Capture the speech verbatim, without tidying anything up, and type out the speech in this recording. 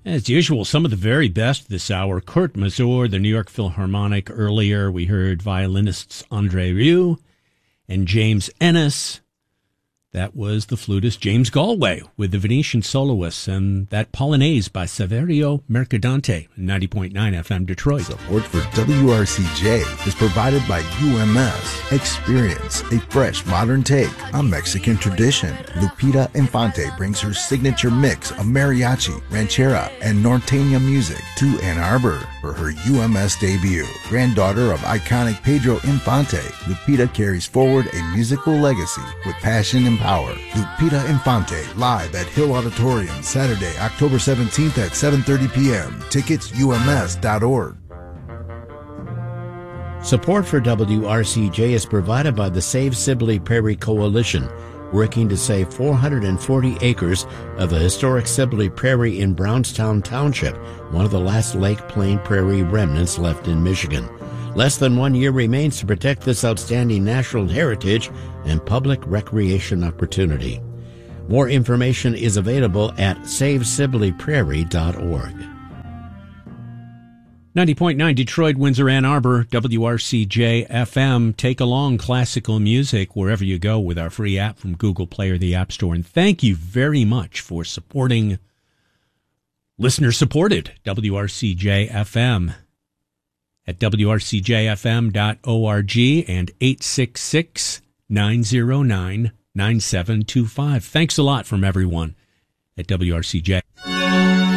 As usual, some of the very best this hour. Kurt Masur, the New York Philharmonic. Earlier, we heard violinists Andre Rieu and James Ennis. That was the flutist James Galway with the Venetian Soloists, and that Polonaise by Saverio Mercadante, ninety point nine F M Detroit. Support for W R C J is provided by U M S. Experience a fresh, modern take on Mexican tradition. Lupita Infante brings her signature mix of mariachi, ranchera, and norteña music to Ann Arbor for her U M S debut. Granddaughter of iconic Pedro Infante, Lupita carries forward a musical legacy with passion and power. Lupita Infante, live at Hill Auditorium, Saturday, October seventeenth at seven thirty p.m. Tickets U M S dot org. Support for W R C J is provided by the Save Sibley Prairie Coalition, working to save four hundred forty acres of the historic Sibley Prairie in Brownstown Township, one of the last Lake Plain Prairie remnants left in Michigan. Less than one year remains to protect this outstanding natural heritage and public recreation opportunity. More information is available at save sibley prairie dot org. ninety point nine Detroit, Windsor, Ann Arbor, W R C J F M. Take along classical music wherever you go with our free app from Google Play or the App Store. And thank you very much for supporting listener-supported W R C J F M at W R C J F M dot org and eight six six, nine zero nine, nine seven two five. Thanks a lot from everyone at W R C J.